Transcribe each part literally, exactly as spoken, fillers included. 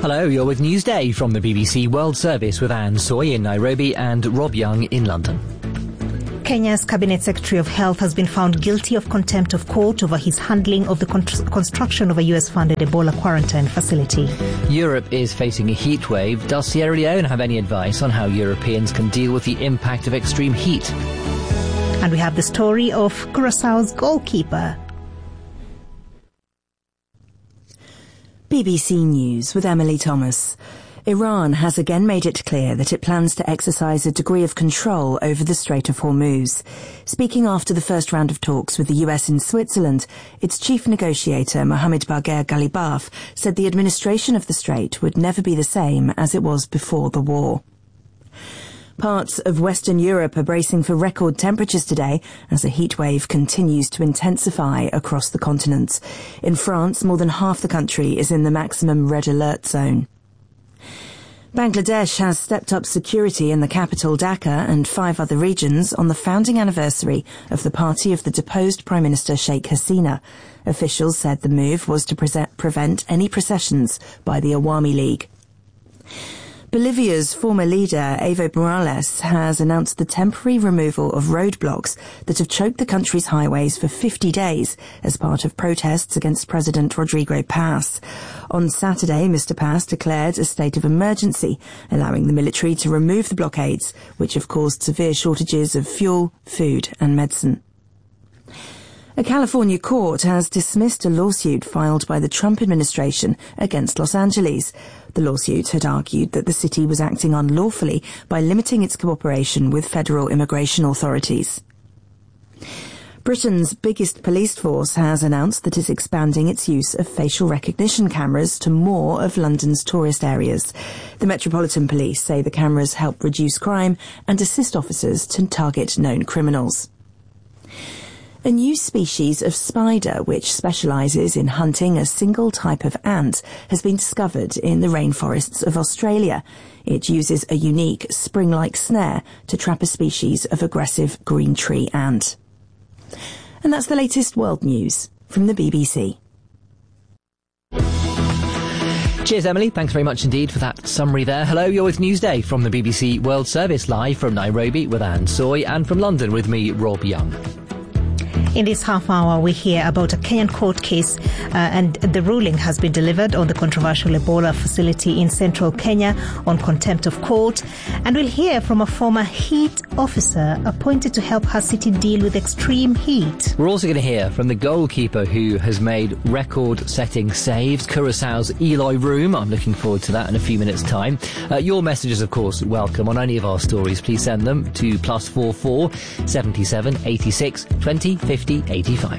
Hello, you're with Newsday from the B B C World Service with Anne Soy in Nairobi and Rob Young in London. Kenya's Cabinet Secretary of Health has been found guilty of contempt of court over his handling of the con- construction of a U S-funded Ebola quarantine facility. Europe is facing a heat wave. Does Sierra Leone have any advice on how Europeans can deal with the impact of extreme heat? And we have the story of Curaçao's goalkeeper. B B C News with Emily Thomas. Iran has again made it clear that it plans to exercise a degree of control over the Strait of Hormuz. Speaking after the first round of talks with the U S in Switzerland, its chief negotiator, Mohammed Bagher Ghalibaf, said the administration of the strait would never be the same as it was before the war. Parts of Western Europe are bracing for record temperatures today as a heatwave continues to intensify across the continent. In France, more than half the country is in the maximum red alert zone. Bangladesh has stepped up security in the capital Dhaka and five other regions on the founding anniversary of the party of the deposed Prime Minister Sheikh Hasina. Officials said the move was to pre- prevent any processions by the Awami League. Bolivia's former leader, Evo Morales, has announced the temporary removal of roadblocks that have choked the country's highways for fifty days as part of protests against President Rodrigo Paz. On Saturday, Mister Paz declared a state of emergency, allowing the military to remove the blockades, which have caused severe shortages of fuel, food and medicine. A California court has dismissed a lawsuit filed by the Trump administration against Los Angeles. The lawsuit had argued that the city was acting unlawfully by limiting its cooperation with federal immigration authorities. Britain's biggest police force has announced that it's expanding its use of facial recognition cameras to more of London's tourist areas. The Metropolitan Police say the cameras help reduce crime and assist officers to target known criminals. A new species of spider, which specialises in hunting a single type of ant, has been discovered in the rainforests of Australia. It uses a unique spring-like snare to trap a species of aggressive green tree ant. And that's the latest world news from the B B C. Cheers, Emily. Thanks very much indeed for that summary there. Hello, you're with Newsday from the B B C World Service, live from Nairobi with Anne Soy and from London with me, Rob Young. In this half hour, we hear about a Kenyan court case uh, and the ruling has been delivered on the controversial Ebola facility in central Kenya on contempt of court. And we'll hear from a former heat officer appointed to help her city deal with extreme heat. We're also going to hear from the goalkeeper who has made record-setting saves, Curaçao's Eloy Room. I'm looking forward to that in a few minutes' time. Uh, your messages, of course, welcome on any of our stories. Please send them to plus four four seventy-seven eighty-six twenty fifty eighty-five.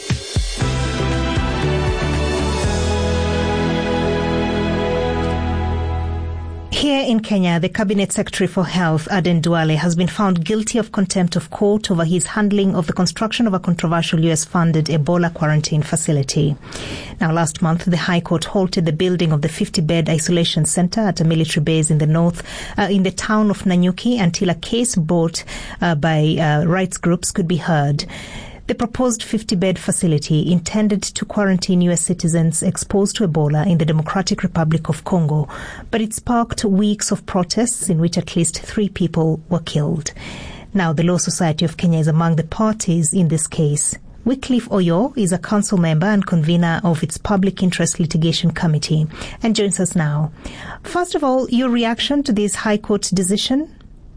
Here in Kenya, the Cabinet Secretary for Health, Aden Duale, has been found guilty of contempt of court over his handling of the construction of a controversial U S-funded Ebola quarantine facility. Now, last month, the High Court halted the building of the fifty-bed isolation center at a military base in the north, uh, in the town of Nanyuki, until a case brought uh, by uh, rights groups could be heard. The proposed fifty-bed facility intended to quarantine U S citizens exposed to Ebola in the Democratic Republic of Congo, but it sparked weeks of protests in which at least three people were killed. Now, the Law Society of Kenya is among the parties in this case. Wycliffe Oyo is a council member and convener of its Public Interest Litigation Committee and joins us now. First of all, your reaction to this High Court decision?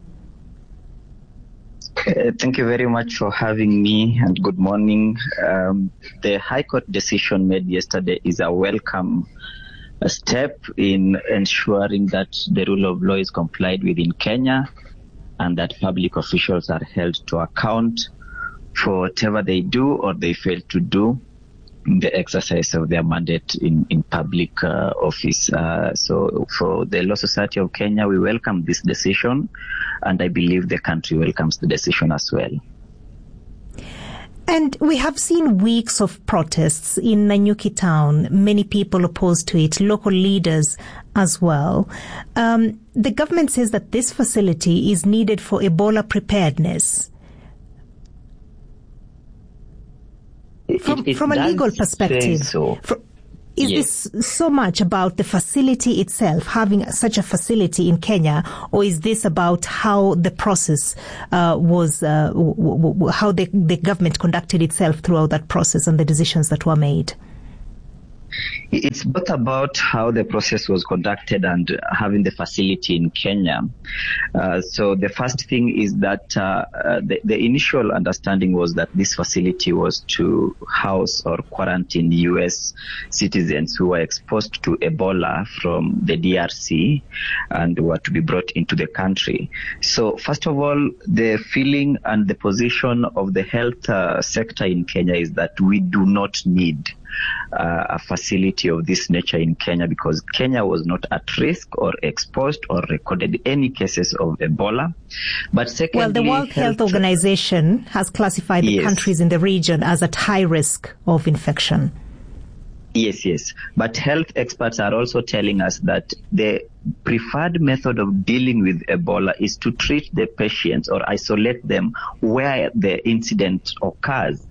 Uh, thank you very much for having me, and good morning. Um, the High Court decision made yesterday is a welcome uh, step in ensuring that the rule of law is complied with in Kenya and that public officials are held to account for whatever they do or they fail to do in the exercise of their mandate in, in public uh, office. Uh, so for the Law Society of Kenya, we welcome this decision, and I believe the country welcomes the decision as well. And we have seen weeks of protests in Nanyuki town, many people opposed to it, local leaders as well. Um, the government says that this facility is needed for Ebola preparedness. From, it, it from a legal perspective, so. from, Is yes. this so much about the facility itself, having such a facility in Kenya, or is this about how the process uh, was, uh, w- w- how the, the government conducted itself throughout that process and the decisions that were made? It's both about how the process was conducted and having the facility in Kenya. Uh, so the first thing is that uh, uh, the, the initial understanding was that this facility was to house or quarantine U S citizens who were exposed to Ebola from the D R C and were to be brought into the country. So first of all, the feeling and the position of the health uh, sector in Kenya is that we do not need Uh, a facility of this nature in Kenya because Kenya was not at risk or exposed or recorded any cases of Ebola. But secondly, well, the World Health, Health Organization has classified the yes. countries in the region as at high risk of infection. Yes, yes. But health experts are also telling us that the preferred method of dealing with Ebola is to treat the patients or isolate them where the incident occurs.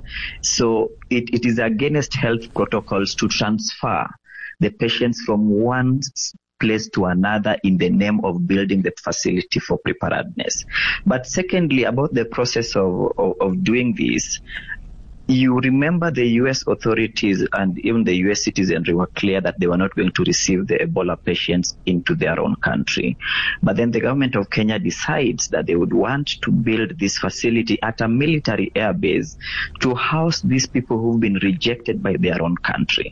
So it, it is against health protocols to transfer the patients from one place to another in the name of building the facility for preparedness. But secondly, about the process of, of, of doing this, you remember the U S authorities and even the U S citizenry were clear that they were not going to receive the Ebola patients into their own country. But then the government of Kenya decides that they would want to build this facility at a military air base to house these people who've been rejected by their own country.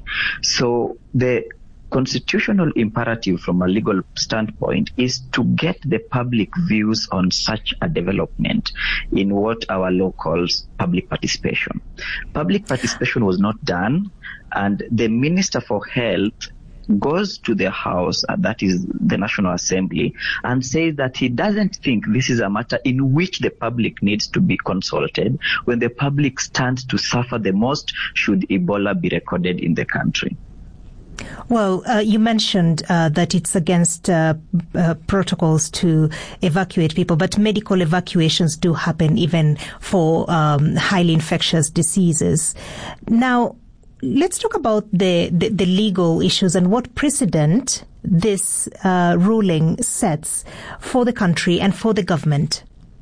So the constitutional imperative from a legal standpoint is to get the public views on such a development in what our law calls public participation. Public participation was not done, and the Minister for Health goes to the House, uh, that is the National Assembly, and says that he doesn't think this is a matter in which the public needs to be consulted when the public stands to suffer the most should Ebola be recorded in the country. Well, uh, you mentioned uh, that it's against uh, uh, protocols to evacuate people, but medical evacuations do happen even for um, highly infectious diseases. Now, let's talk about the, the, the legal issues and what precedent this uh, ruling sets for the country and for the government.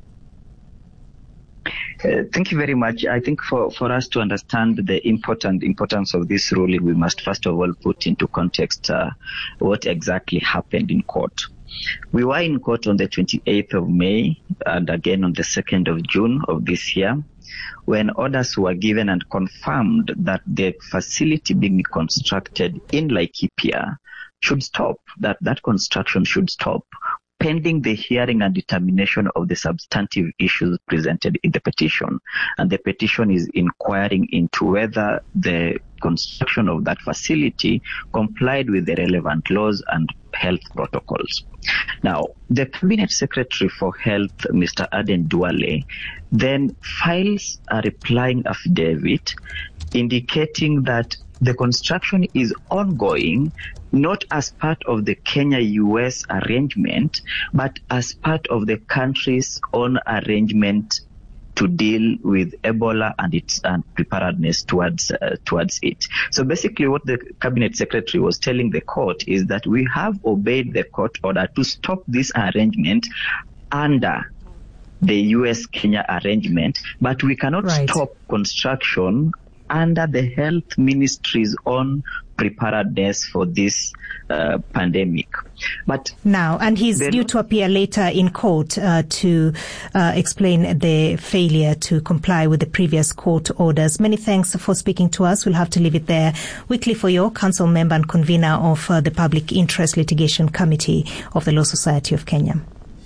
Uh, thank you very much. I think for, for us to understand the important importance of this ruling, we must first of all put into context uh, what exactly happened in court. We were in court on the twenty-eighth of May and again on the second of June of this year, when orders were given and confirmed that the facility being constructed in Laikipia should stop, that that construction should stop, pending the hearing and determination of the substantive issues presented in the petition. And the petition is inquiring into whether the construction of that facility complied with the relevant laws and health protocols. Now, the Cabinet Secretary for Health, Mister Aden Duale, then files a replying affidavit indicating that the construction is ongoing, not as part of the Kenya-U S arrangement, but as part of the country's own arrangement to deal with Ebola and its and preparedness towards uh, towards it. So basically what the Cabinet Secretary was telling the court is that we have obeyed the court order to stop this arrangement under the U S Kenya arrangement, but we cannot right. stop construction under the health ministry's own preparedness for this uh, pandemic. But now, and he's due to appear later in court uh, to uh, explain the failure to comply with the previous court orders. Many thanks for speaking to us. We'll have to leave it there. Wycliffe Oyoh, council member and convener of uh, the Public Interest Litigation Committee of the Law Society of Kenya.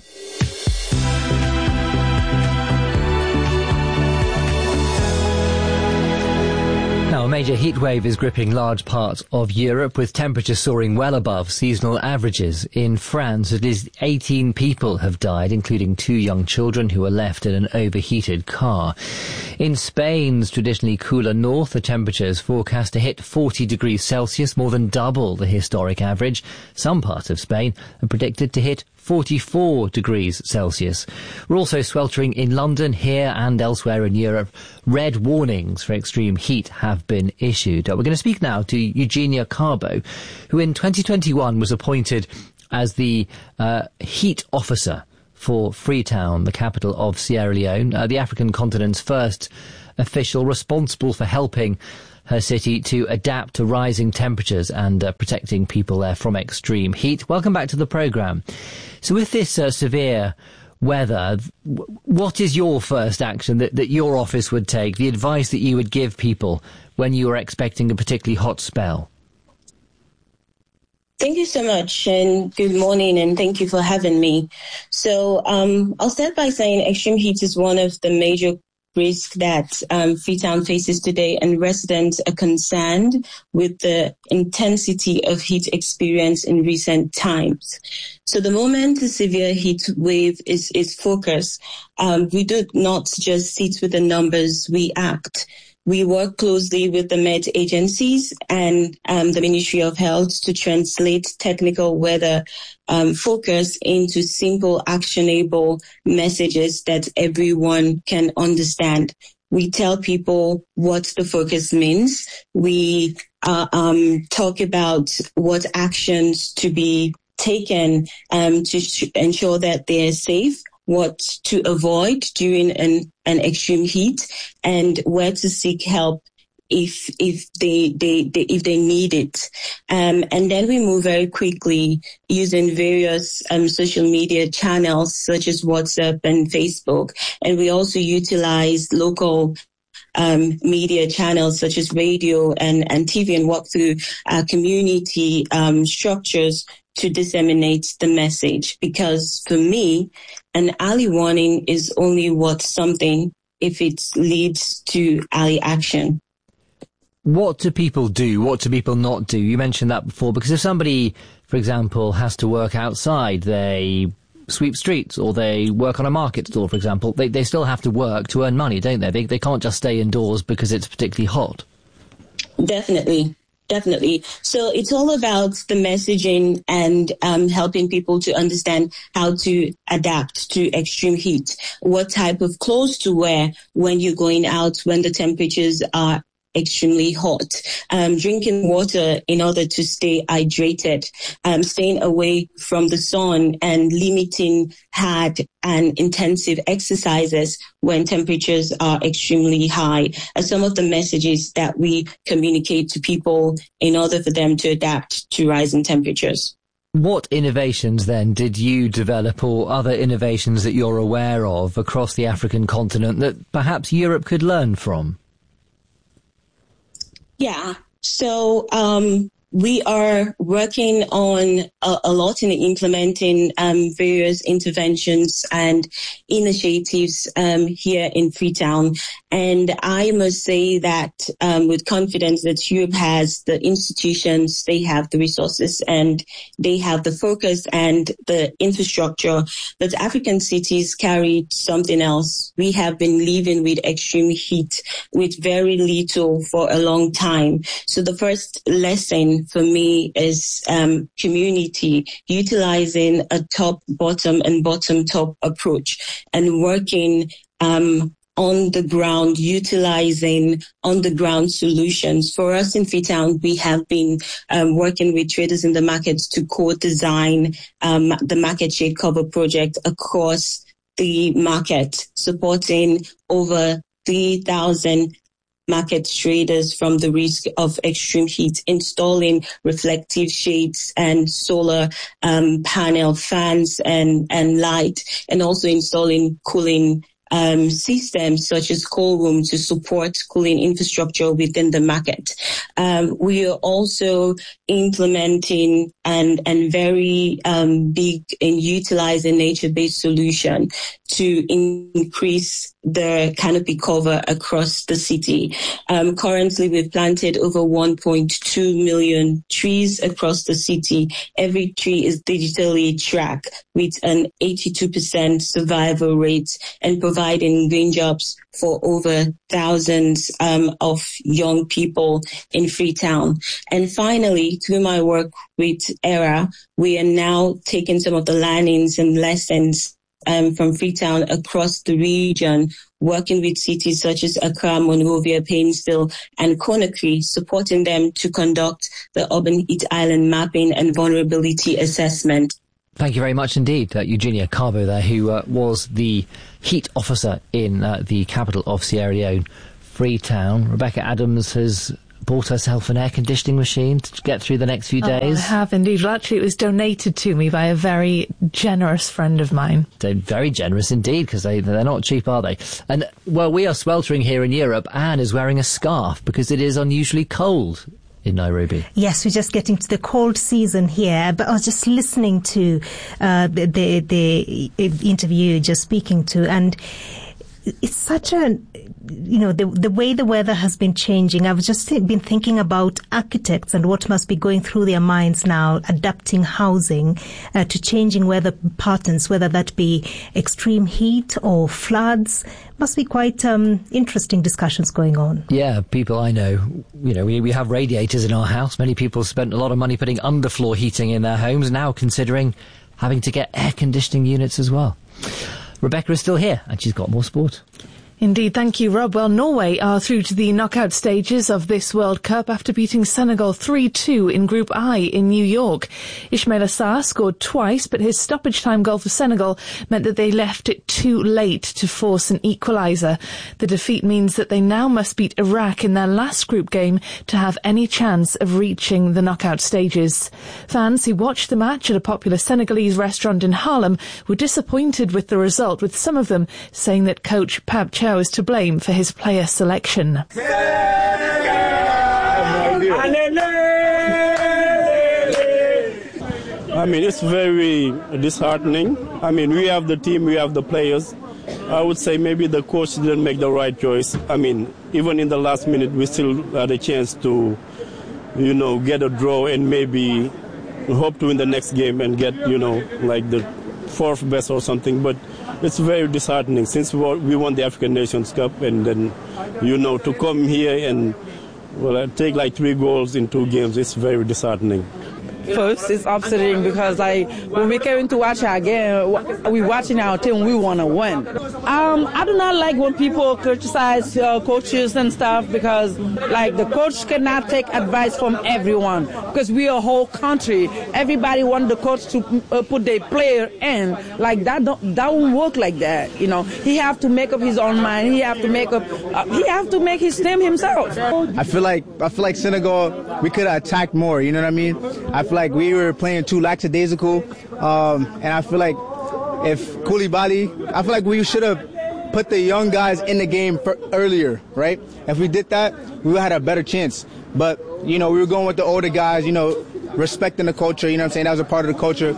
Now, a major heatwave is gripping large parts of Europe, with temperatures soaring well above seasonal averages. In France, at least eighteen people have died, including two young children who were left in an overheated car. In Spain's traditionally cooler north, the temperature is forecast to hit forty degrees Celsius, more than double the historic average. Some parts of Spain are predicted to hit forty-four degrees Celsius. We're also sweltering in London, here and elsewhere in Europe. Red warnings for extreme heat have been issued. Uh, we're going to speak now to Eugenia Carbo, who in twenty twenty-one was appointed as the uh, heat officer for Freetown, the capital of Sierra Leone, uh, the African continent's first official responsible for helping her city to adapt to rising temperatures and uh, protecting people there from extreme heat. Welcome back to the programme. So with this uh, severe weather, w- what is your first action that, that your office would take, the advice that you would give people when you are expecting a particularly hot spell? Thank you so much, and good morning, and thank you for having me. So um, I'll start by saying extreme heat is one of the major risks that um, Freetown faces today, and residents are concerned with the intensity of heat experience in recent times. So the moment the severe heat wave is, is focused, um, we do not just sit with the numbers, we act. We work closely with the Met agencies and um, the Ministry of Health to translate technical weather um, focus into simple, actionable messages that everyone can understand. We tell people what the focus means. We uh, um, talk about what actions to be taken um, to sh- ensure that they are safe, what to avoid during an, an extreme heat, and where to seek help if if they they, they if they need it. Um, and then we move very quickly using various um, social media channels such as WhatsApp and Facebook, and we also utilize local Um, media channels such as radio and, and T V, and walk through uh, community um, structures to disseminate the message. Because for me, an early warning is only worth something if it leads to early action. What do people do? What do people not do? You mentioned that before, because if somebody, for example, has to work outside, they sweep streets, or they work on a market stall, for example, they they still have to work to earn money, don't they? They they can't just stay indoors because it's particularly hot. Definitely. Definitely. So it's all about the messaging and um, helping people to understand how to adapt to extreme heat, what type of clothes to wear when you're going out, when the temperatures are extremely hot, um, drinking water in order to stay hydrated, um, staying away from the sun, and limiting hard and intensive exercises when temperatures are extremely high are some of the messages that we communicate to people in order for them to adapt to rising temperatures. What innovations then did you develop, or other innovations that you're aware of across the African continent that perhaps Europe could learn from? Yeah, so um, we are working on a, a lot in implementing um, various interventions and initiatives um, here in Freetown. And I must say that um, with confidence that Europe has the institutions, they have the resources, and they have the focus and the infrastructure. But African cities carry something else. We have been living with extreme heat with very little for a long time. So the first lesson for me is um, community, utilizing a top-bottom and bottom-top approach, and working um on the ground, utilizing on-the-ground solutions. For us in Freetown, we have been um, working with traders in the markets to co-design um, the Market Shade Cover project across the market, supporting over three thousand market traders from the risk of extreme heat, installing reflective shades and solar um, panel fans and, and light, and also installing cooling Um, systems such as cold room to support cooling infrastructure within the market. Um, we are also implementing and and very um, big in utilizing nature-based solution to increase the canopy cover across the city. Um, currently, we've planted over one point two million trees across the city. Every tree is digitally tracked with an eighty-two percent survival rate, and provides providing green jobs for over thousands um, of young people in Freetown. And finally, through my work with E R A, we are now taking some of the learnings and lessons um, from Freetown across the region, working with cities such as Accra, Monrovia, Painesville, and Conakry, supporting them to conduct the urban heat island mapping and vulnerability assessment. Thank you very much indeed, uh, Eugenia Carbo there, who uh, was the heat officer in uh, the capital of Sierra Leone, Freetown. Rebecca Adams has bought herself an air conditioning machine to get through the next few days. Oh, I have indeed. Well, actually, it was donated to me by a very generous friend of mine. They're very generous indeed, because they, they're not cheap, are they? And, well, we are sweltering here in Europe. Anne is wearing a scarf because it is unusually cold in Nairobi. Yes, we're just getting to the cold season here, but I was just listening to uh, the, the, the interview you're just speaking to, and it's such a, you know, the the way the weather has been changing. I've just th- been thinking about architects and what must be going through their minds now, adapting housing uh, to changing weather patterns, whether that be extreme heat or floods. Must be quite um, interesting discussions going on. Yeah, people I know, you know, we, we have radiators in our house. Many people spent a lot of money putting underfloor heating in their homes, now considering having to get air conditioning units as well. Rebecca is still here, and she's got more sport. Indeed, thank you, Rob. Well, Norway are through to the knockout stages of this World Cup after beating Senegal three two in Group I in New York. Ismaila Sarr scored twice, but his stoppage time goal for Senegal meant that they left it too late to force an equaliser. The defeat means that they now must beat Iraq in their last group game to have any chance of reaching the knockout stages. Fans who watched the match at a popular Senegalese restaurant in Harlem were disappointed with the result, with some of them saying that coach Pape Thiaw is to blame for his player selection. I mean, it's very disheartening. I mean, we have the team, we have the players. I would say maybe the coach didn't make the right choice. I mean, even in the last minute, we still had a chance to, you know, get a draw and maybe hope to win the next game and get, you know, like the fourth best or something. But it's very disheartening since we won the African Nations Cup, and then, you know, to come here and, well, take like three goals in two games, it's very disheartening. First, it's upsetting because, like, when we came to watch our game, we watching our team, we want to win. Um, I do not like when people criticize uh, coaches and stuff because, like, the coach cannot take advice from everyone because we are a whole country. Everybody wants the coach to uh, put their player in. Like, that don't, that won't work like that, you know. He have to make up his own mind. He have to make up, uh, he have to make his team himself. I feel like, I feel like Senegal, we could have attacked more, you know what I mean? I feel like we were playing too lackadaisical, um, and I feel like if Koulibaly, I feel like we should have put the young guys in the game for earlier, right? If we did that, we would have had a better chance. But, you know, we were going with the older guys, you know, respecting the culture, you know what I'm saying? That was a part of the culture.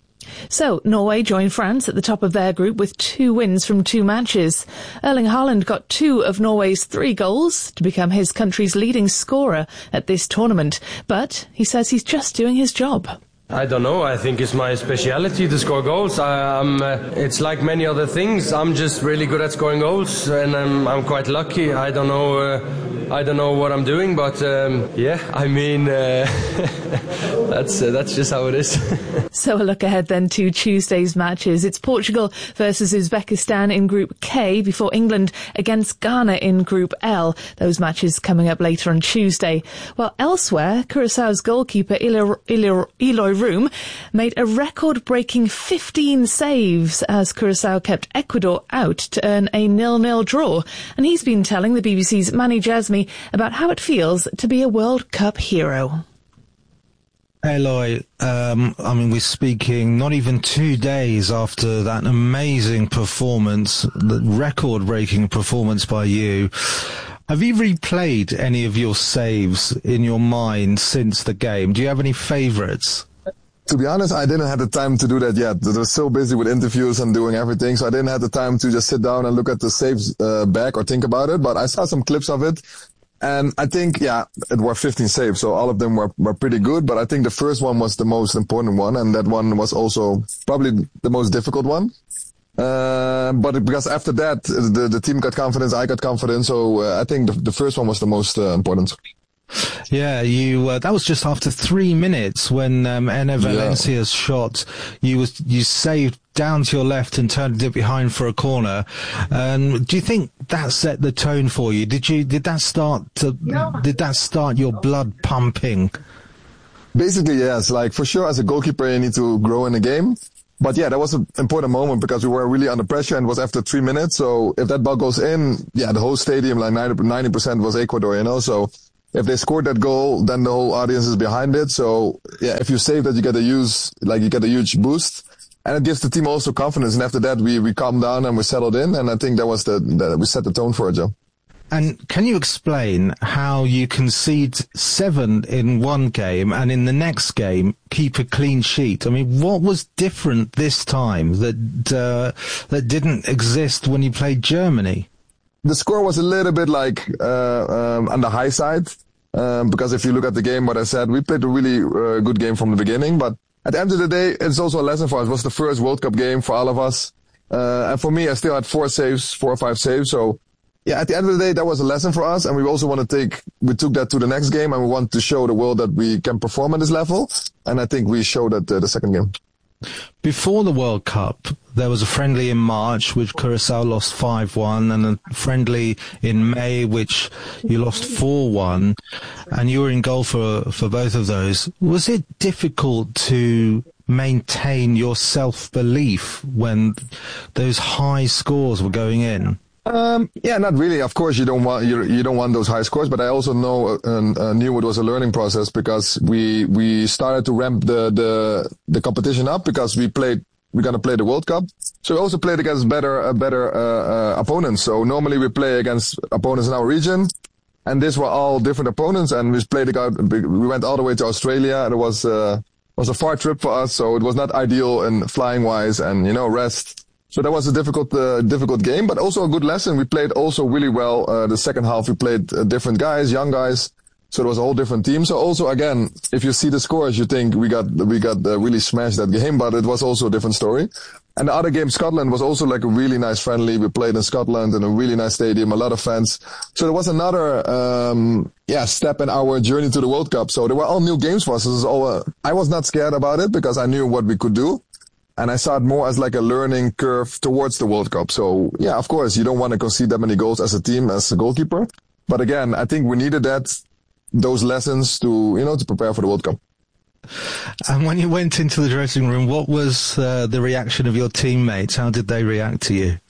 So, Norway joined France at the top of their group with two wins from two matches. Erling Haaland got two of Norway's three goals to become his country's leading scorer at this tournament. But he says he's just doing his job. I don't know. I think it's my speciality to score goals. I, I'm, uh, it's like many other things. I'm just really good at scoring goals, and I'm, I'm quite lucky. I don't know. Uh, I don't know what I'm doing, but um, yeah. I mean, uh, that's uh, that's just how it is. So a look ahead then to Tuesday's matches. It's Portugal versus Uzbekistan in Group K before England against Ghana in Group L. Those matches coming up later on Tuesday. Well, elsewhere, Curaçao's goalkeeper Eloy, Eloy, Eloy Room made a record-breaking fifteen saves as Curaçao kept Ecuador out to earn a nil-nil draw. And he's been telling the B B C's Manny Jasmy about how it feels to be a World Cup hero. Eloy, um, I mean, we're speaking not even two days after that amazing performance, the record-breaking performance by you. Have you replayed any of your saves in your mind since the game? Do you have any favourites? To be honest, I didn't have the time to do that yet. I was so busy with interviews and doing everything, so I didn't have the time to just sit down and look at the saves uh, back or think about it. But I saw some clips of it, and I think, yeah, it were fifteen saves, so all of them were, were pretty good. But I think the first one was the most important one, and that one was also probably the most difficult one. Uh, but because after that, the, the team got confidence, I got confidence. So uh, I think the, the first one was the most uh, important. Yeah, you. Uh, that was just after three minutes when um, Enner Valencia's yeah. shot. You was you saved down to your left and turned it behind for a corner. Um, do you think that set the tone for you? Did you? Did that start? To, did that start your blood pumping? Basically, yes. Like for sure, as a goalkeeper, you need to grow in the game. But yeah, that was an important moment because we were really under pressure and it was after three minutes. So if that ball goes in, yeah, the whole stadium, like ninety percent was Ecuador, you know. So if they scored that goal, then the whole audience is behind it. So yeah, if you save that, you get a use, like you get a huge boost. And it gives the team also confidence. And after that, we, we calmed down and we settled in. And I think that was the, the we set the tone for it, Joe. And can you explain how you concede seven in one game and in the next game keep a clean sheet? I mean, what was different this time that uh, that didn't exist when you played Germany? The score was a little bit like uh, um, on the high side um, because if you look at the game, what I said, we played a really uh, good game from the beginning. But at the end of the day, it's also a lesson for us. It was the first World Cup game for all of us. Uh, and for me, I still had four saves, four or five saves. So yeah, at the end of the day, that was a lesson for us, and we also want to take, we took that to the next game, and we want to show the world that we can perform at this level, and I think we showed that uh, the second game. Before the World Cup, there was a friendly in March, which Curaçao lost five one, and a friendly in May, which you lost four one, and you were in goal for, for both of those. Was it difficult to maintain your self-belief when those high scores were going in? Um, yeah, not really. Of course, you don't want you, you don't want those high scores, but I also know and uh, knew it was a learning process because we we started to ramp the the the competition up because we played we're gonna play the World Cup, so we also played against better uh, better uh, uh, opponents. So normally we play against opponents in our region, and these were all different opponents, and we played against, we went all the way to Australia, and it was uh, was a far trip for us, so it was not ideal in flying wise and you know rest. So that was a difficult, uh, difficult game, but also a good lesson. We played also really well. Uh, the second half, we played uh, different guys, young guys. So it was a whole different team. So also, again, if you see the scores, you think we got, we got uh, really smashed that game, but it was also a different story. And the other game, Scotland, was also like a really nice friendly. We played in Scotland in a really nice stadium, a lot of fans. So there was another, um, yeah, step in our journey to the World Cup. So they were all new games for us. This is all, uh, I was not scared about it because I knew what we could do. And I saw it more as like a learning curve towards the World Cup. So, yeah, of course, you don't want to concede that many goals as a team, as a goalkeeper. But again, I think we needed that, those lessons to, you know, to prepare for the World Cup. And when you went into the dressing room, what was uh, the reaction of your teammates? How did they react to you?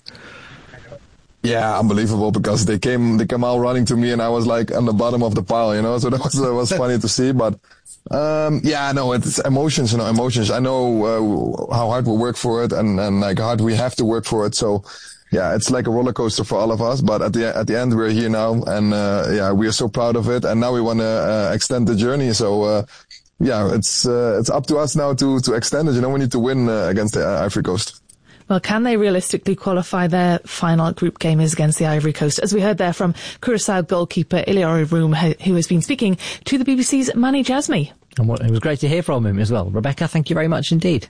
Yeah, unbelievable, because they came, they came all running to me and I was like on the bottom of the pile, you know, so that was, that was funny to see, but, um, yeah, no, it's emotions, you know, emotions. I know, uh, how hard we work for it and, and like how hard we have to work for it. So yeah, it's like a roller coaster for all of us, but at the, at the end, we're here now and, uh, yeah, we are so proud of it. And now we want to, uh, extend the journey. So, uh, yeah, it's, uh, it's up to us now to, to extend it. You know, we need to win uh, against the uh, Ivory Coast. Well, can they realistically qualify? Their final group game is against the Ivory Coast, as we heard there from Curaçao goalkeeper Iliori Room, who has been speaking to the B B C's Manny Jasmy. And what, it was great to hear from him as well. Rebecca, thank you very much indeed.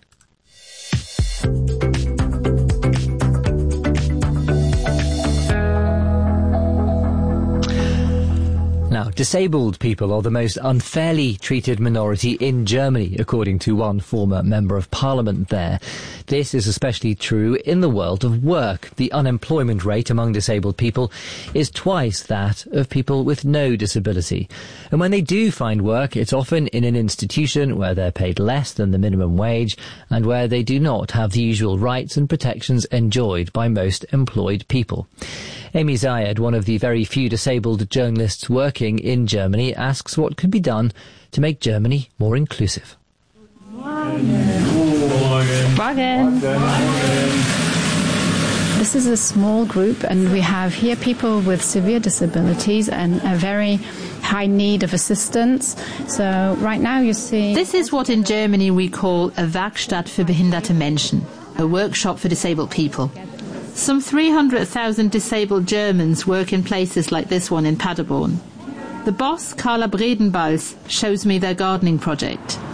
Now, disabled people are the most unfairly treated minority in Germany, according to one former member of parliament there. This is especially true in the world of work. The unemployment rate among disabled people is twice that of people with no disability. And when they do find work, it's often in an institution where they're paid less than the minimum wage and where they do not have the usual rights and protections enjoyed by most employed people. Amy Zayed, one of the very few disabled journalists working in Germany, asks what could be done to make Germany more inclusive. Morgen. This is a small group, and we have here people with severe disabilities and a very high need of assistance. So right now you see... This is what in Germany we call a Werkstatt für behinderte Menschen, a workshop for disabled people. Some three hundred thousand disabled Germans work in places like this one in Paderborn. The boss, Carla Bredenbals, shows me their gardening project.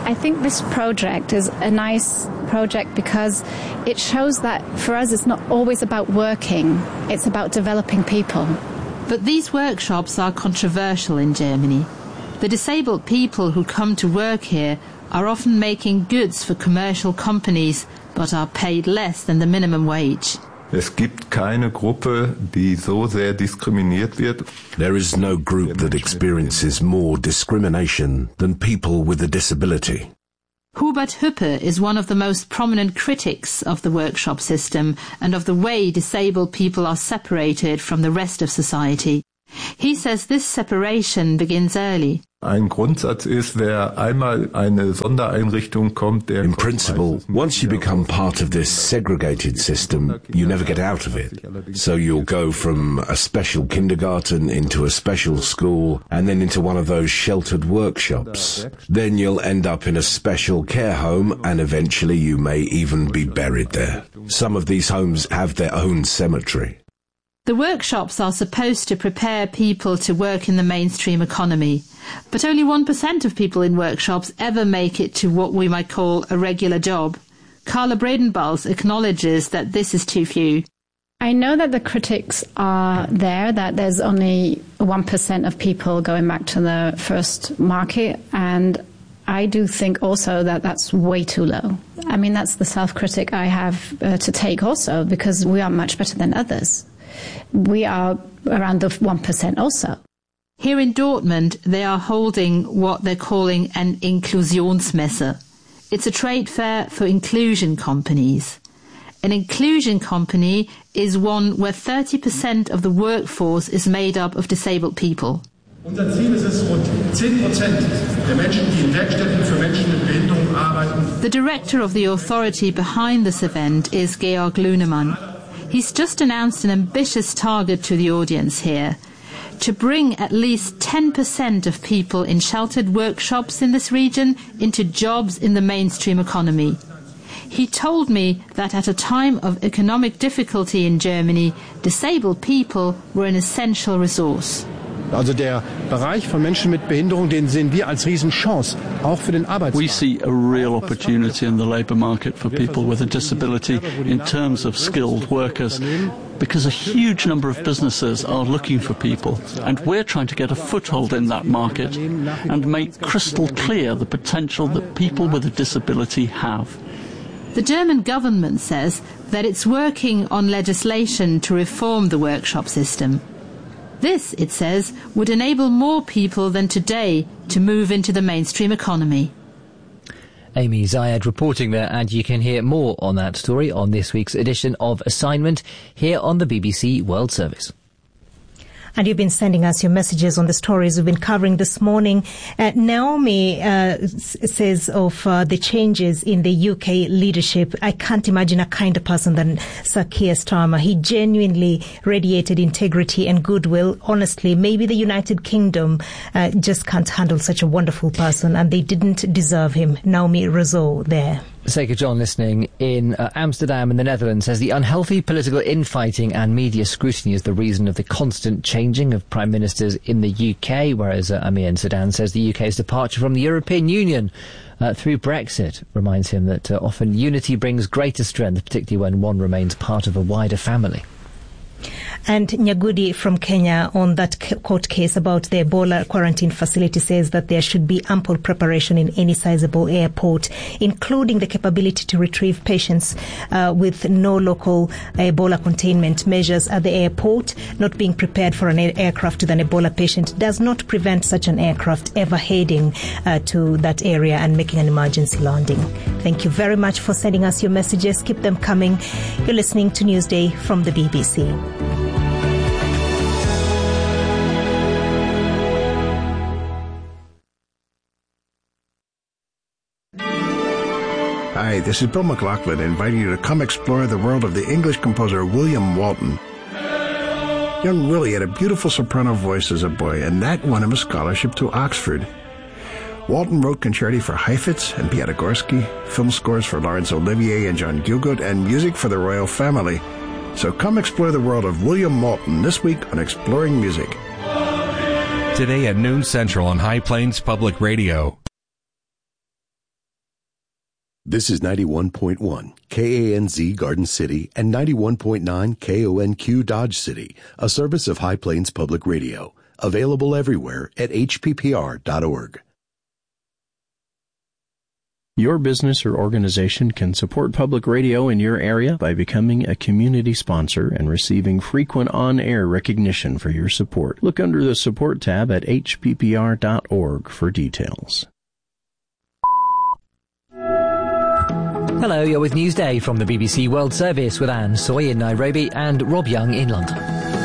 I think this project is a nice project because it shows that for us it's not always about working, it's about developing people. But these workshops are controversial in Germany. The disabled people who come to work here are often making goods for commercial companies, but are paid less than the minimum wage. Es gibt keine Gruppe, die so sehr diskriminiert wird. There is no group that experiences more discrimination than people with a disability. Hubert Hüppe is one of the most prominent critics of the workshop system and of the way disabled people are separated from the rest of society. He says this separation begins early. Ein Grundsatz ist, wer einmal eine Sondereinrichtung kommt, der... In principle, once you become part of this segregated system, you never get out of it. So you'll go from a special kindergarten into a special school and then into one of those sheltered workshops. Then you'll end up in a special care home and eventually you may even be buried there. Some of these homes have their own cemetery. The workshops are supposed to prepare people to work in the mainstream economy, but only one percent of people in workshops ever make it to what we might call a regular job. Carla Bredenbals acknowledges that this is too few. I know that the critics are there, that there's only one percent of people going back to the first market, and I do think also that that's way too low. I mean, that's the self-critic I have uh, to take also, because we are much better than others. We are around the one percent also. Here in Dortmund, they are holding what they're calling an Inklusionsmesse. It's a trade fair for inclusion companies. An inclusion company is one where thirty percent of the workforce is made up of disabled people. Unser Ziel ist es, rund zehn Prozent der Menschen, die in Werkstätten für Menschen mit Behinderung arbeiten. The director of the authority behind this event is Georg Lunemann. He's just announced an ambitious target to the audience here, to bring at least ten percent of people in sheltered workshops in this region into jobs in the mainstream economy. He told me that at a time of economic difficulty in Germany, disabled people were an essential resource. Also der Bereich von Menschen mit Behinderung, den sehen wir als Riesenchance, auch für den Arbeitsmarkt. We see a real opportunity in the labour market for people with a disability in terms of skilled workers, because a huge number of businesses are looking for people, and we're trying to get a foothold in that market and make crystal clear the potential that people with a disability have. The German government says that it's working on legislation to reform the workshop system. This, it says, would enable more people than today to move into the mainstream economy. Amy Zayed reporting there, and you can hear more on that story on this week's edition of Assignment here on the B B C World Service. And you've been sending us your messages on the stories we've been covering this morning. Uh, Naomi uh, s- says of uh, the changes in the U K leadership, I can't imagine a kinder person than Sir Keir Starmer. He genuinely radiated integrity and goodwill. Honestly, maybe the United Kingdom uh, just can't handle such a wonderful person, and they didn't deserve him. Naomi Rousseau there. Seika John listening in uh, Amsterdam in the Netherlands says the unhealthy political infighting and media scrutiny is the reason of the constant changing of prime ministers in the U K, whereas uh, Amir in Sudan says the U K's departure from the European Union uh, through Brexit reminds him that uh, often unity brings greater strength, particularly when one remains part of a wider family. And Nyagudi from Kenya on that court case about the Ebola quarantine facility says that there should be ample preparation in any sizable airport, including the capability to retrieve patients uh, with no local Ebola containment measures at the airport. Not being prepared for an air- aircraft with an Ebola patient does not prevent such an aircraft ever heading uh, to that area and making an emergency landing. Thank you very much for sending us your messages. Keep them coming. You're listening to Newsday from the B B C. Hi, this is Bill McLaughlin inviting you to come explore the world of the English composer William Walton. Young Willie had a beautiful soprano voice as a boy, and that won him a scholarship to Oxford. Walton wrote concerti for Heifetz and Piatigorsky, film scores for Laurence Olivier and John Gielgud, and music for the royal family. So come explore the world of William Walton this week on Exploring Music. Today at noon Central on High Plains Public Radio. This is ninety-one point one K A N Z Garden City and ninety-one point nine K O N Q Dodge City, a service of High Plains Public Radio. Available everywhere at H P P R dot org. Your business or organization can support public radio in your area by becoming a community sponsor and receiving frequent on-air recognition for your support. Look under the Support tab at H P P R dot org for details. Hello, you're with Newsday from the B B C World Service with Anne Soy in Nairobi and Rob Young in London.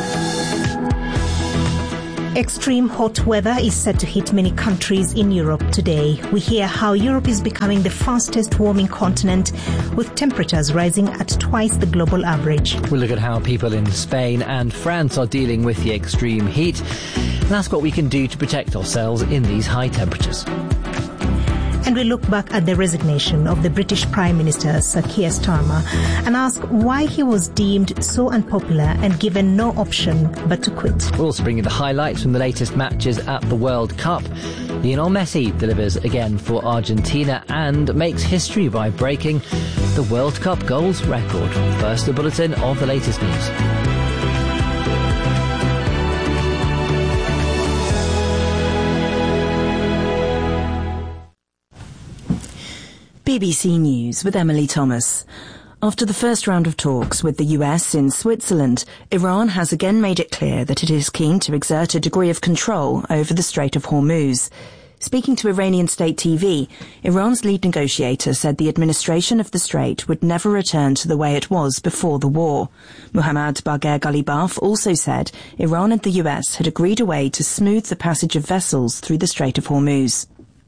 Extreme hot weather is set to hit many countries in Europe today. We hear how Europe is becoming the fastest warming continent, with temperatures rising at twice the global average. We'll look at how people in Spain and France are dealing with the extreme heat and ask what we can do to protect ourselves in these high temperatures. And we look back at the resignation of the British Prime Minister, Sir Keir Starmer, and ask why he was deemed so unpopular and given no option but to quit. We'll also bring you the highlights from the latest matches at the World Cup. Lionel Messi delivers again for Argentina and makes history by breaking the World Cup goals record. First, a bulletin of the latest news. B B C News with Emily Thomas. After the first round of talks with the U S in Switzerland, Iran has again made it clear that it is keen to exert a degree of control over the Strait of Hormuz. Speaking to Iranian state T V, Iran's lead negotiator said the administration of the strait would never return to the way it was before the war. Muhammad Bagher Ghalibaf also said Iran and the U S had agreed a way to smooth the passage of vessels through the Strait of Hormuz.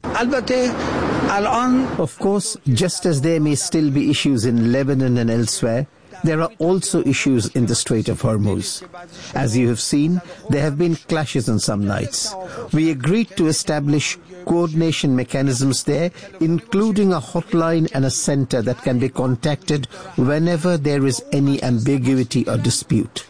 Of course, just as there may still be issues in Lebanon and elsewhere, there are also issues in the Strait of Hormuz. As you have seen, there have been clashes on some nights. We agreed to establish coordination mechanisms there, including a hotline and a center that can be contacted whenever there is any ambiguity or dispute.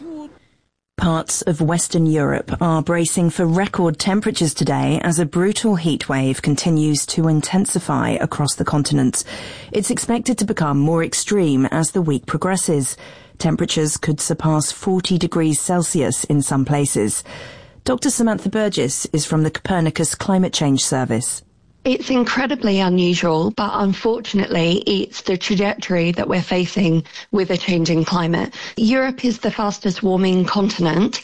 Parts of Western Europe are bracing for record temperatures today as a brutal heat wave continues to intensify across the continent. It's expected to become more extreme as the week progresses. Temperatures could surpass forty degrees Celsius in some places. Doctor Samantha Burgess is from the Copernicus Climate Change Service. It's incredibly unusual, but unfortunately it's the trajectory that we're facing with a changing climate. Europe is the fastest warming continent,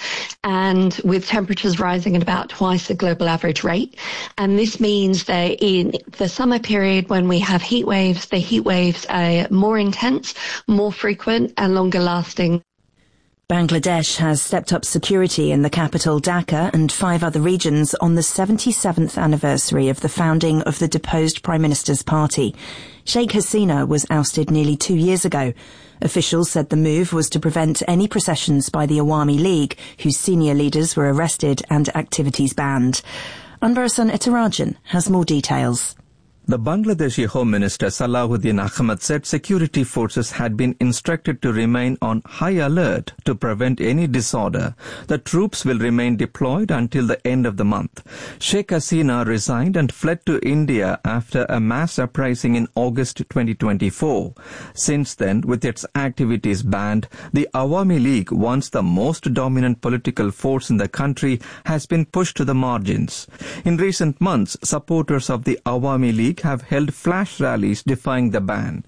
and with temperatures rising at about twice the global average rate. And this means that in the summer period when we have heat waves, the heat waves are more intense, more frequent and longer lasting. Bangladesh has stepped up security in the capital Dhaka and five other regions on the seventy-seventh anniversary of the founding of the deposed Prime Minister's party. Sheikh Hasina was ousted nearly two years ago. Officials said the move was to prevent any processions by the Awami League, whose senior leaders were arrested and activities banned. Anbarasan Etarajan has more details. The Bangladeshi Home Minister Salahuddin Ahmed said security forces had been instructed to remain on high alert to prevent any disorder. The troops will remain deployed until the end of the month. Sheikh Hasina resigned and fled to India after a mass uprising in August twenty twenty-four. Since then, with its activities banned, the Awami League, once the most dominant political force in the country, has been pushed to the margins. In recent months, supporters of the Awami League have held flash rallies defying the ban.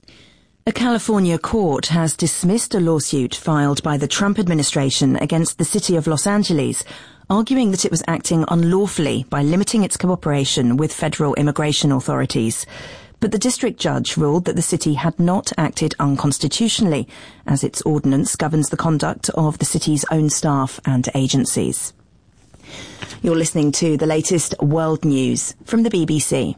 A California court has dismissed a lawsuit filed by the Trump administration against the city of Los Angeles, arguing that it was acting unlawfully by limiting its cooperation with federal immigration authorities. But the district judge ruled that the city had not acted unconstitutionally, as its ordinance governs the conduct of the city's own staff and agencies. You're listening to the latest world news from the B B C.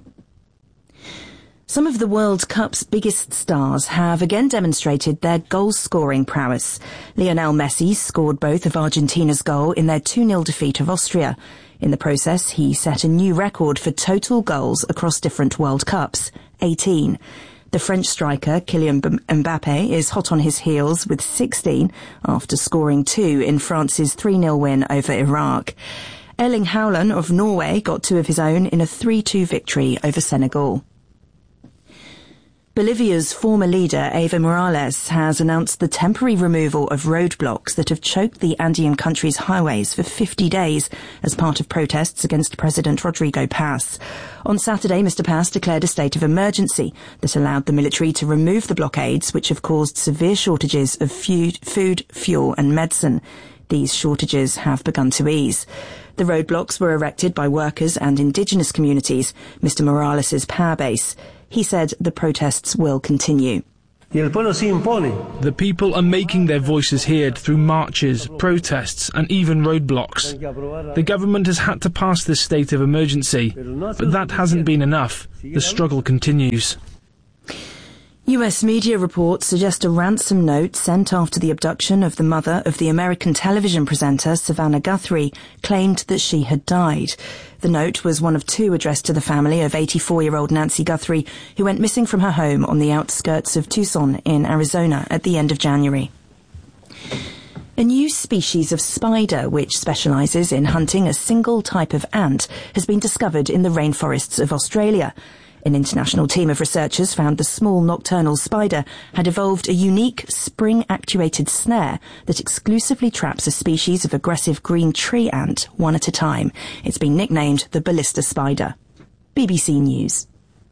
Some of the World Cup's biggest stars have again demonstrated their goal-scoring prowess. Lionel Messi scored both of Argentina's goal in their two nil defeat of Austria. In the process, he set a new record for total goals across different World Cups, eighteen. The French striker Kylian Mbappe is hot on his heels with sixteen after scoring two in France's three nil win over Iraq. Erling Haaland of Norway got two of his own in a three two victory over Senegal. Bolivia's former leader, Evo Morales, has announced the temporary removal of roadblocks that have choked the Andean country's highways for fifty days as part of protests against President Rodrigo Paz. On Saturday, Mister Paz declared a state of emergency that allowed the military to remove the blockades, which have caused severe shortages of food, food, fuel and medicine. These shortages have begun to ease. The roadblocks were erected by workers and indigenous communities, Mister Morales' power base. He said the protests will continue. The people are making their voices heard through marches, protests and even roadblocks. The government has had to pass this state of emergency, but that hasn't been enough. The struggle continues. U S media reports suggest a ransom note sent after the abduction of the mother of the American television presenter Savannah Guthrie claimed that she had died. The note was one of two addressed to the family of eighty-four-year-old Nancy Guthrie, who went missing from her home on the outskirts of Tucson in Arizona at the end of January. A new species of spider, which specialises in hunting a single type of ant, has been discovered in the rainforests of Australia. An international team of researchers found the small nocturnal spider had evolved a unique spring-actuated snare that exclusively traps a species of aggressive green tree ant one at a time. It's been nicknamed the ballista spider. B B C News.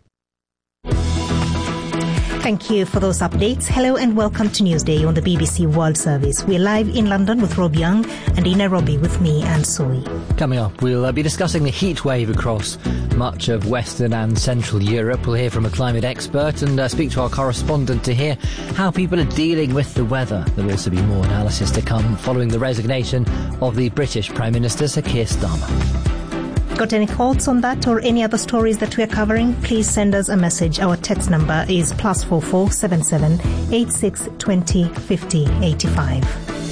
Thank you for those updates. Hello and welcome to Newsday on the B B C World Service. We're live in London with Rob Young and in Nairobi with me, Anne Soy. Coming up, we'll uh, be discussing the heat wave across much of Western and Central Europe. We'll hear from a climate expert and uh, speak to our correspondent to hear how people are dealing with the weather. There'll also be more analysis to come following the resignation of the British Prime Minister, Sir Keir Starmer. Got any thoughts on that or any other stories that we're covering? Please send us a message. Our text number is plus four four seven seven eight six twenty fifty eighty five.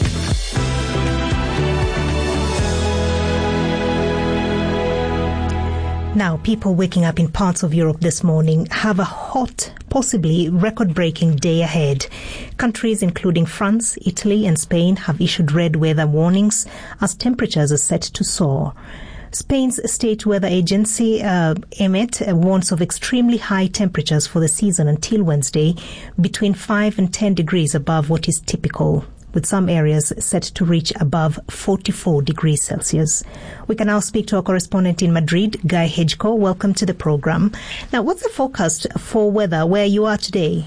Now, people waking up in parts of Europe this morning have a hot, possibly record-breaking day ahead. Countries including France, Italy and Spain have issued red weather warnings as temperatures are set to soar. Spain's state weather agency, uh, EMET, uh, warns of extremely high temperatures for the season until Wednesday, between five and ten degrees above what is typical, with some areas set to reach above forty-four degrees Celsius. We can now speak to our correspondent in Madrid, Guy Hedgecoe. Welcome to the program. Now, what's the forecast for weather where you are today?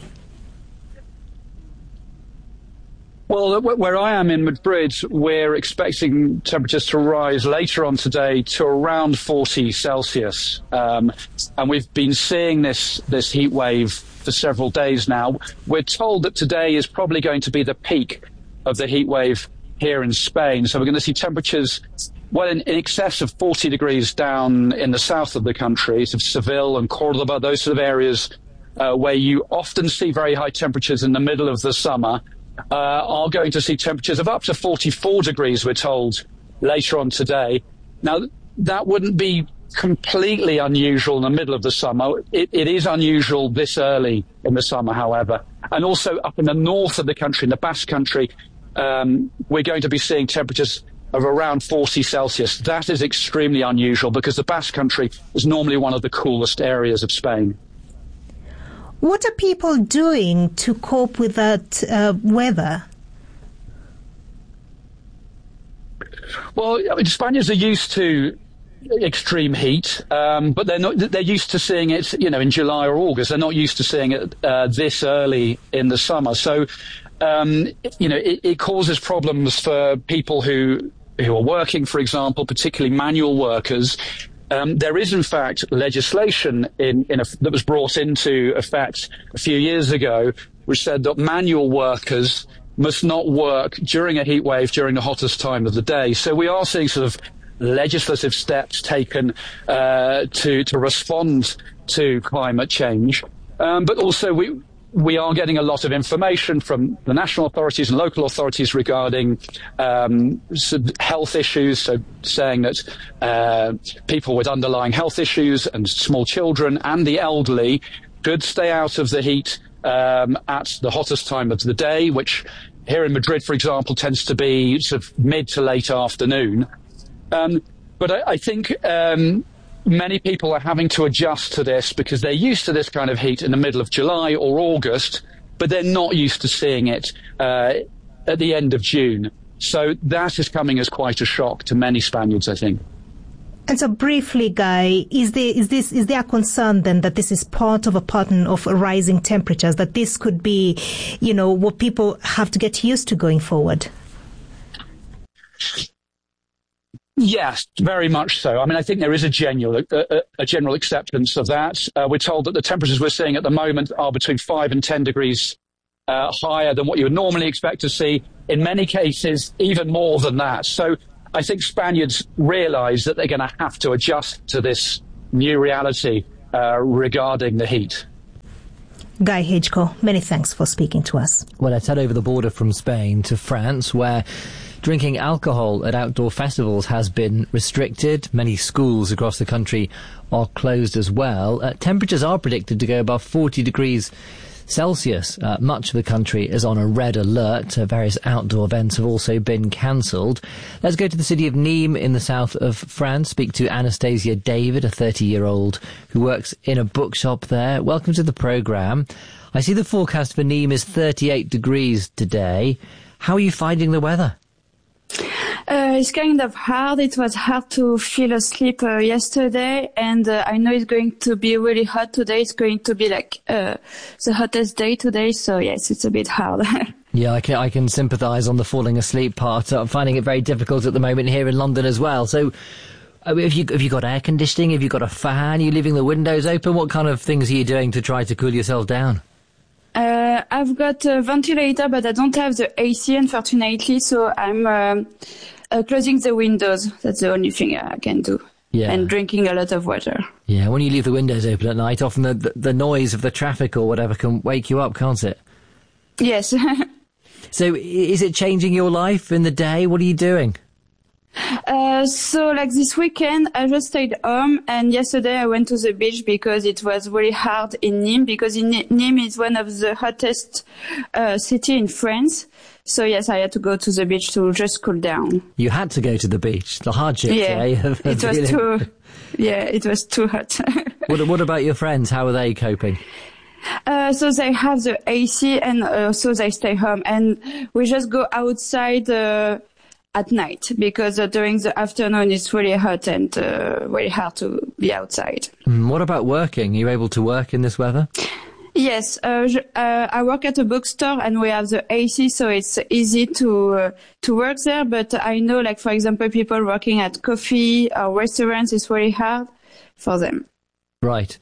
Well, where I am in Madrid, we're expecting temperatures to rise later on today to around forty Celsius. Um, and we've been seeing this, this heat wave for several days now. We're told that today is probably going to be the peak of the heat wave here in Spain. So we're going to see temperatures well in, in excess of forty degrees down in the south of the country, so Seville and Cordoba, those sort of areas uh, where you often see very high temperatures in the middle of the summer. Uh, are going to see temperatures of up to forty-four degrees, we're told, later on today. Now, that wouldn't be completely unusual in the middle of the summer. It, it is unusual this early in the summer, however. And also up in the north of the country, in the Basque Country, um, we're going to be seeing temperatures of around forty Celsius. That is extremely unusual because the Basque Country is normally one of the coolest areas of Spain. What are people doing to cope with that uh, weather? Well, I mean, Spaniards are used to extreme heat, um, but they're not. They're used to seeing it, you know, in July or August. They're not used to seeing it uh, this early in the summer. So, um, you know, it, it causes problems for people who who are working, for example, particularly manual workers. Um, there is, in fact, legislation in, in a, that was brought into effect a few years ago, which said that manual workers must not work during a heat wave during the hottest time of the day. So we are seeing sort of legislative steps taken uh, to to respond to climate change, um, but also we. We are getting a lot of information from the national authorities and local authorities regarding um, health issues, so saying that uh, people with underlying health issues and small children and the elderly should stay out of the heat um, at the hottest time of the day, which here in Madrid, for example, tends to be sort of mid to late afternoon. Um, but I, I think um, many people are having to adjust to this because they're used to this kind of heat in the middle of July or August, but they're not used to seeing it uh, at the end of June. So that is coming as quite a shock to many Spaniards, I think. And so briefly, Guy, is there, is this, is there a concern then that this is part of a pattern of rising temperatures, that this could be, you know, what people have to get used to going forward? Yes, very much so. I mean, I think there is a general, a, a general acceptance of that. Uh, we're told that the temperatures we're seeing at the moment are between five and ten degrees uh, higher than what you would normally expect to see. In many cases, even more than that. So I think Spaniards realise that they're going to have to adjust to this new reality uh, regarding the heat. Guy Hedgecoe, many thanks for speaking to us. Well, let's head over the border from Spain to France, where drinking alcohol at outdoor festivals has been restricted. Many schools across the country are closed as well. Uh, temperatures are predicted to go above forty degrees Celsius. Uh, much of the country is on a red alert. Uh, various outdoor events have also been cancelled. Let's go to the city of Nîmes in the south of France, speak to Anastasia David, a thirty-year-old who works in a bookshop there. Welcome to the programme. I see the forecast for Nîmes is thirty-eight degrees today. How are you finding the weather? Uh, it's kind of hard. It was hard to fall asleep uh, yesterday, and uh, I know it's going to be really hot today. It's going to be like uh, the hottest day today, so yes, it's a bit hard. Yeah, I can, I can sympathise on the falling asleep part. I'm finding it very difficult at the moment here in London as well. So uh, have you, have you got air conditioning? Have you got a fan? Are you leaving the windows open? What kind of things are you doing to try to cool yourself down? Uh, I've got a ventilator, but I don't have the A C, unfortunately, so I'm uh, uh, closing the windows. That's the only thing I can do. Yeah. And drinking a lot of water. Yeah, when you leave the windows open at night, often the, the, the noise of the traffic or whatever can wake you up, can't it? Yes. So is it changing your life in the day? What are you doing? Uh, so like this weekend, I just stayed home, and yesterday I went to the beach because it was really hard in Nîmes, because in Nîmes is one of the hottest uh, city in France. So yes, I had to go to the beach to just cool down. You had to go to the beach. The hardship, yeah, eh? Of, it was too, yeah, it was too hot. what, what about your friends? How are they coping? Uh, so they have the A C, and uh, so they stay home, and we just go outside, uh, at night, because uh, during the afternoon it's really hot and uh, very hard to be outside. Mm, what about working? Are you able to work in this weather? Yes, uh, uh, I work at a bookstore and we have the A C, so it's easy to uh, to work there. But I know, like, for example, people working at coffee or restaurants, it's very hard for them. Right.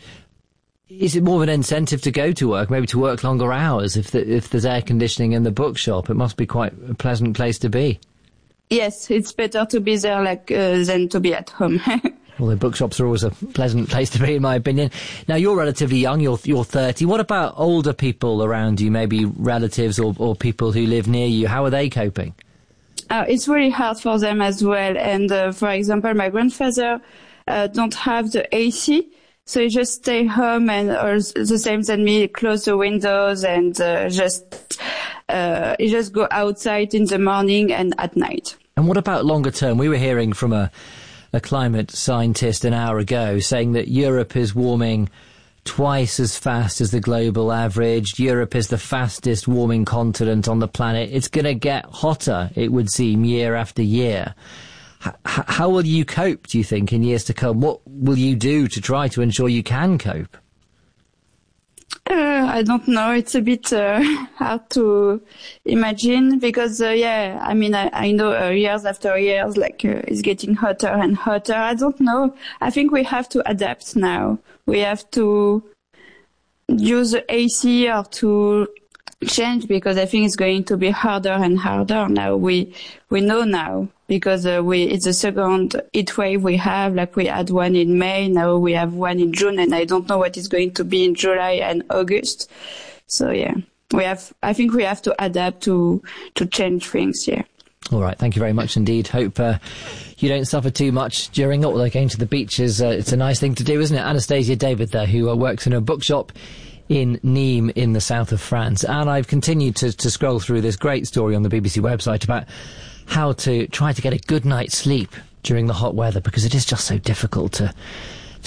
Is it more of an incentive to go to work, maybe to work longer hours? If the, if there's air conditioning in the bookshop, it must be quite a pleasant place to be. Yes, it's better to be there like uh, than to be at home. Well, the bookshops are always a pleasant place to be, in my opinion. Now, you're relatively young, you're, you're thirty. What about older people around you, maybe relatives or, or people who live near you? How are they coping? Uh, it's really hard for them as well. And, uh, for example, my grandfather uh, don't have the A C, so he just stay home and, or the same as me, close the windows and uh, just... Uh, you just go outside in the morning and at night. And what about longer term? We were hearing from a, a climate scientist an hour ago saying that Europe is warming twice as fast as the global average. Europe is the fastest warming continent on the planet. It's going to get hotter, it would seem, year after year. H- how will you cope, do you think, in years to come? What will you do to try to ensure you can cope? Uh, I don't know. It's a bit uh, hard to imagine because, uh, yeah, I mean, I, I know uh, years after years, like, uh, it's getting hotter and hotter. I don't know. I think we have to adapt now. We have to use the A C or to change, because I think it's going to be harder and harder now. We we know now because uh, we it's the second heat wave we have. Like, we had one in May, now we have one in June, and I don't know what is going to be in July and August. So yeah, we have. I think we have to adapt to to change things. Yeah. All right, thank you very much indeed. Hope uh, you don't suffer too much during it. Although going to the beach is uh, it's a nice thing to do, isn't it? Anastasia David there, who uh, works in a bookshop in Nîmes in the south of France. And I've continued to, to scroll through this great story on the B B C website about how to try to get a good night's sleep during the hot weather, because it is just so difficult to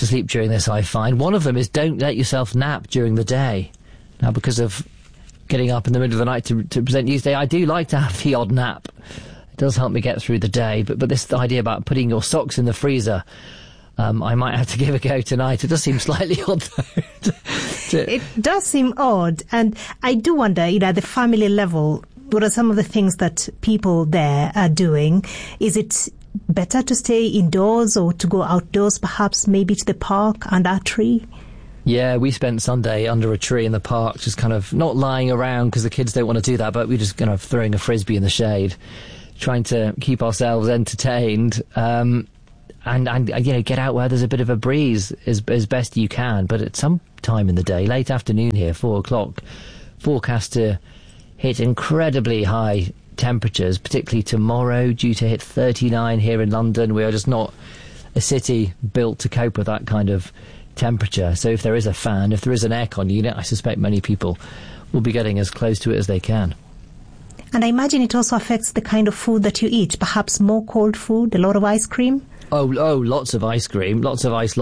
to sleep during this, I find. One of them is don't let yourself nap during the day. Now, because of getting up in the middle of the night to, to present Newsday, I do like to have the odd nap. It does help me get through the day, but, but this idea about putting your socks in the freezer, um, I might have to give a go tonight. It does seem slightly odd, though. to, to it does seem odd, and I do wonder, you know, at the family level, what are some of the things that people there are doing? Is it better to stay indoors or to go outdoors, perhaps maybe to the park under a tree? Yeah, we spent Sunday under a tree in the park, just kind of not lying around because the kids don't want to do that, but we're just kind of throwing a frisbee in the shade, trying to keep ourselves entertained, um, and, and you know, get out where there's a bit of a breeze as, as best you can. But at some time in the day, late afternoon here, four o'clock, forecast to hit incredibly high temperatures, particularly tomorrow, due to hit thirty-nine here in London. We are just not a city built to cope with that kind of temperature. So if there is a fan, if there is an aircon unit, I suspect many people will be getting as close to it as they can. And I imagine it also affects the kind of food that you eat, perhaps more cold food, a lot of ice cream? Oh, oh, lots of ice cream, lots of ice,